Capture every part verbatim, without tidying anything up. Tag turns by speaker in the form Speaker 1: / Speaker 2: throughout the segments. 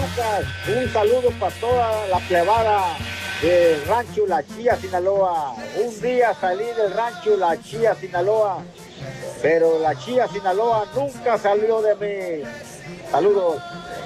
Speaker 1: Lucas. Un saludo para toda la plebada del rancho La Chía, Sinaloa. Un día salí del rancho La Chía, Sinaloa, pero La Chía, Sinaloa nunca salió de mí. Saludos.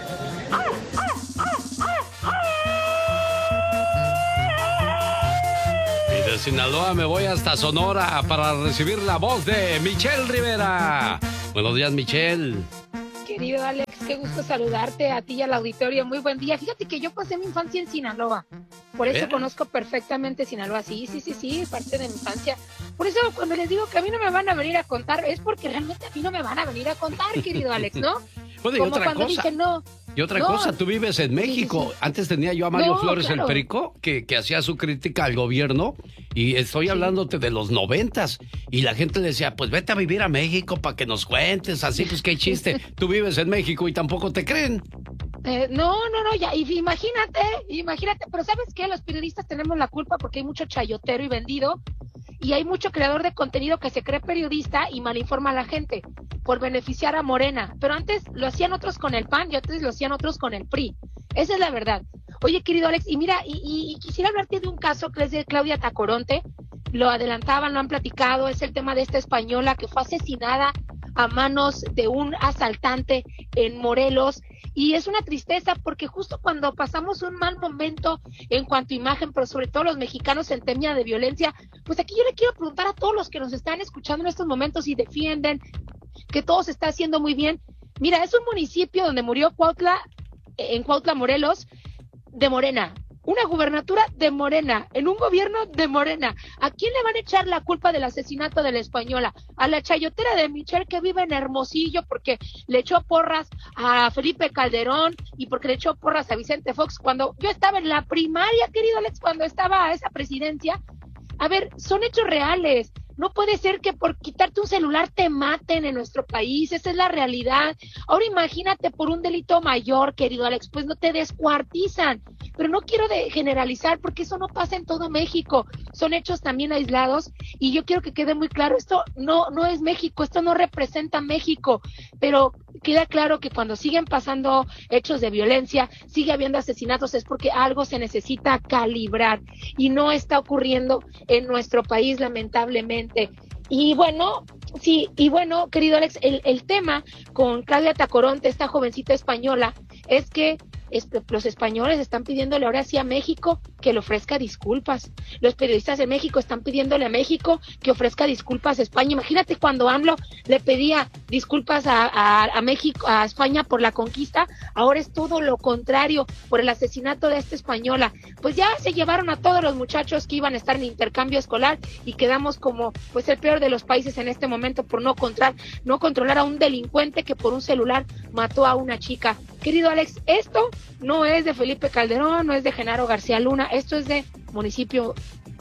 Speaker 2: Y de Sinaloa me voy hasta Sonora para recibir la voz de Michelle Rivera. Buenos días, Michelle.
Speaker 3: Querido Alex, qué gusto saludarte a ti y al auditorio. Muy buen día. Fíjate que yo pasé mi infancia en Sinaloa. Por eso ¿Eh? conozco perfectamente Sinaloa. Sí, sí, sí, sí, parte de mi infancia. Por eso cuando les digo que a mí no me van a venir a contar, es porque realmente a mí no me van a venir a contar, querido Alex, ¿no?
Speaker 2: Bueno, y
Speaker 3: Como
Speaker 2: otra
Speaker 3: cuando
Speaker 2: cosa.
Speaker 3: dije no.
Speaker 2: Y otra
Speaker 3: no.
Speaker 2: cosa, tú vives en México. Sí, sí, sí. Antes tenía yo a Mario
Speaker 3: no,
Speaker 2: Flores,
Speaker 3: claro.
Speaker 2: el Perico, que, que hacía su crítica al gobierno. Y estoy sí. hablándote de los noventas. Y la gente le decía, pues vete a vivir a México para que nos cuentes. Así pues qué chiste. Tú vives en México y tampoco te creen.
Speaker 3: Eh, no, no, no, ya, imagínate, imagínate. Pero ¿sabes qué? Los periodistas tenemos la culpa porque hay mucho chayotero y vendido. Y hay mucho creador de contenido que se cree periodista y malinforma a la gente por beneficiar a Morena. Pero antes lo hacían otros con el P A N y antes lo hacían otros con el P R I. Esa es la verdad. Oye, querido Alex, y mira, y, y, y quisiera hablarte de un caso que es de Claudia Tacoronte. Lo adelantaban, lo han platicado. Es el tema de esta española que fue asesinada a manos de un asaltante en Morelos. Y es una tristeza porque justo cuando pasamos un mal momento en cuanto a imagen, pero sobre todo los mexicanos en tema de violencia, pues aquí yo le quiero preguntar a todos los que nos están escuchando en estos momentos y defienden que todo se está haciendo muy bien. Mira, es un municipio donde murió Cuautla, en Cuautla, Morelos, de Morena. Una gubernatura de Morena, en un gobierno de Morena. ¿A quién le van a echar la culpa del asesinato de la española? A la chayotera de Michelle que vive en Hermosillo porque le echó porras a Felipe Calderón y porque le echó porras a Vicente Fox cuando yo estaba en la primaria, querido Alex, cuando estaba esa presidencia. A ver, son hechos reales. No puede ser que por quitarte un celular te maten en nuestro país, esa es la realidad. Ahora imagínate por un delito mayor, querido Alex, pues no te descuartizan. Pero no quiero de generalizar porque eso no pasa en todo México, son hechos también aislados y yo quiero que quede muy claro, esto no, no es México, esto no representa México, pero queda claro que cuando siguen pasando hechos de violencia, sigue habiendo asesinatos, es porque algo se necesita calibrar y no está ocurriendo en nuestro país lamentablemente. Y bueno, sí, y bueno, querido Alex, el, el tema con Claudia Tacoronte, esta jovencita española, es que los españoles están pidiéndole ahora sí a México que le ofrezca disculpas. Los periodistas de México están pidiéndole a México que ofrezca disculpas a España. Imagínate cuando AMLO le pedía disculpas a, a, a México, a España por la conquista, ahora es todo lo contrario por el asesinato de esta española. Pues ya se llevaron a todos los muchachos que iban a estar en intercambio escolar y quedamos como pues el peor de los países en este momento por no controlar, no controlar a un delincuente que por un celular mató a una chica. Querido Alex, esto no es de Felipe Calderón, no es de Genaro García Luna, esto es de municipio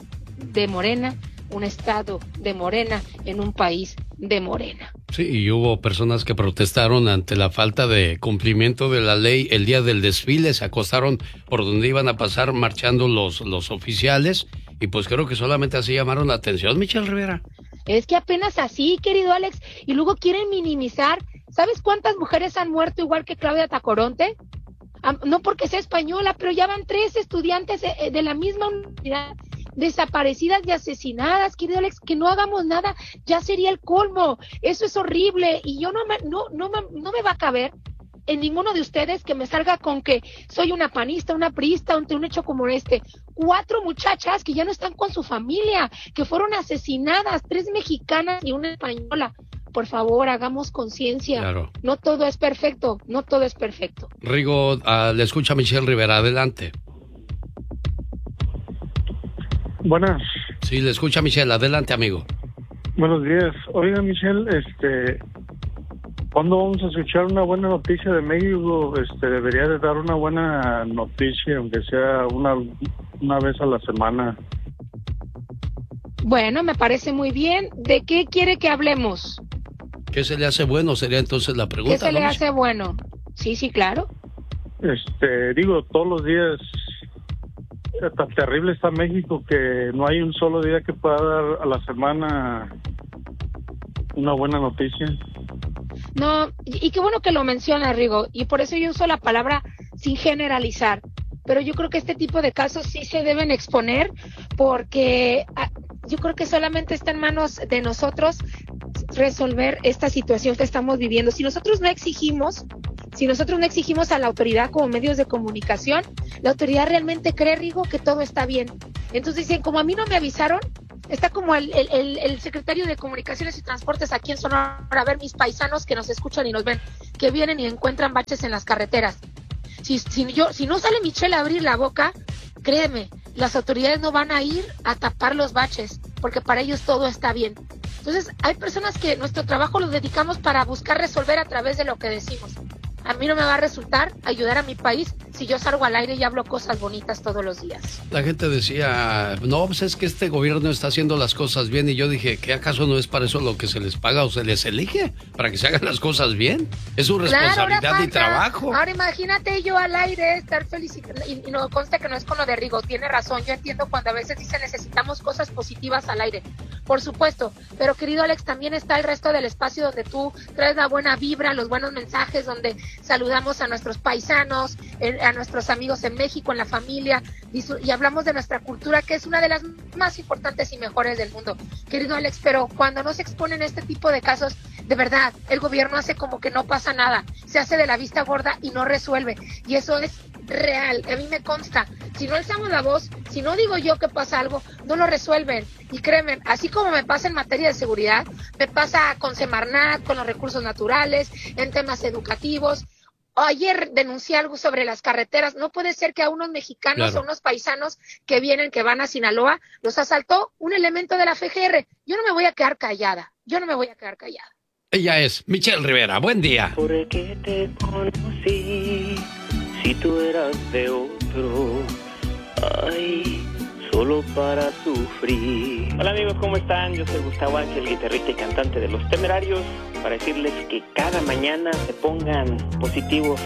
Speaker 3: de Morena, un estado de Morena, en un país de Morena.
Speaker 2: Sí, y hubo personas que protestaron ante la falta de cumplimiento de la ley el día del desfile, se acostaron por donde iban a pasar marchando los, los oficiales, y pues creo que solamente así llamaron la atención, Michelle Rivera.
Speaker 3: Es que apenas así, querido Alex, y luego quieren minimizar. ¿Sabes cuántas mujeres han muerto igual que Claudia Tacoronte? No porque sea española, pero ya van tres estudiantes de, de la misma universidad desaparecidas y asesinadas, querido Alex, que no hagamos nada, ya sería el colmo. Eso es horrible y yo no me, no, no, no me va a caber en ninguno de ustedes que me salga con que soy una panista, una priista, ante un hecho como este. Cuatro muchachas que ya no están con su familia, que fueron asesinadas, tres mexicanas y una española. Por favor, hagamos conciencia.
Speaker 2: Claro.
Speaker 3: No todo es perfecto, no todo es perfecto.
Speaker 2: Rigo, uh, le escucha Michelle Rivera, adelante.
Speaker 4: Buenas.
Speaker 2: Sí, le escucha Michelle, adelante, amigo.
Speaker 4: Buenos días. Oiga, Michelle, este, ¿cuándo vamos a escuchar una buena noticia de México? Este, debería de dar una buena noticia, aunque sea una, una vez a la semana.
Speaker 3: Bueno, me parece muy bien. ¿De qué quiere que hablemos?
Speaker 2: ¿Qué se le hace bueno? Sería entonces la pregunta.
Speaker 3: ¿Qué se
Speaker 2: ¿no,
Speaker 3: le
Speaker 2: Michelle?
Speaker 3: hace bueno? Sí, sí, claro.
Speaker 4: Este, digo, todos los días, tan terrible está México que no hay un solo día que pueda dar a la semana una buena noticia.
Speaker 3: No, y, y qué bueno que lo menciona, Rigo, y por eso yo uso la palabra sin generalizar. Pero yo creo que este tipo de casos sí se deben exponer porque ah, yo creo que solamente está en manos de nosotros resolver esta situación que estamos viviendo. Si nosotros no exigimos, si nosotros no exigimos a la autoridad como medios de comunicación, la autoridad realmente cree, Rigo, que todo está bien. Entonces dicen, como a mí no me avisaron, está como el, el, el secretario de Comunicaciones y Transportes aquí en Sonora, a ver mis paisanos que nos escuchan y nos ven, que vienen y encuentran baches en las carreteras. Si, si, yo, si no sale Michelle a abrir la boca, créeme, las autoridades no van a ir a tapar los baches, porque para ellos todo está bien. Entonces, hay personas que nuestro trabajo lo dedicamos para buscar resolver a través de lo que decimos. A mí no me va a resultar ayudar a mi país si yo salgo al aire y hablo cosas bonitas todos los días.
Speaker 2: La gente decía, no, pues es que este gobierno está haciendo las cosas bien. Y yo dije, ¿qué acaso no es para eso lo que se les paga o se les elige? Para que se hagan las cosas bien. Es su responsabilidad claro, y trabajo.
Speaker 3: Ahora imagínate yo al aire estar feliz y, y no conste que no es con lo de Rigo, tiene razón. Yo entiendo cuando a veces dice necesitamos cosas positivas al aire. Por supuesto, pero querido Alex, también está el resto del espacio donde tú traes la buena vibra, los buenos mensajes, donde saludamos a nuestros paisanos, a nuestros amigos en México, en la familia, y hablamos de nuestra cultura, que es una de las más importantes y mejores del mundo. Querido Alex, pero cuando no se exponen este tipo de casos, de verdad, el gobierno hace como que no pasa nada, se hace de la vista gorda y no resuelve, y eso es real, a mí me consta. Si no alzamos la voz, si no digo yo que pasa algo, no lo resuelven. Y créeme, así como me pasa en materia de seguridad, me pasa con Semarnat, con los recursos naturales, en temas educativos. Ayer denuncié algo sobre las carreteras. No puede ser que a unos mexicanos, claro, a unos paisanos que vienen, que van a Sinaloa, los asaltó un elemento de la F G R. Yo no me voy a quedar callada. Yo no me voy a quedar callada.
Speaker 2: Ella es Michelle Rivera. Buen día.
Speaker 5: Porque te conocí, si tú eras de otro, ay, solo para sufrir. Hola amigos, ¿cómo están? Yo soy Gustavo Ángel, guitarrista y cantante de Los Temerarios, para decirles que cada mañana se pongan positivos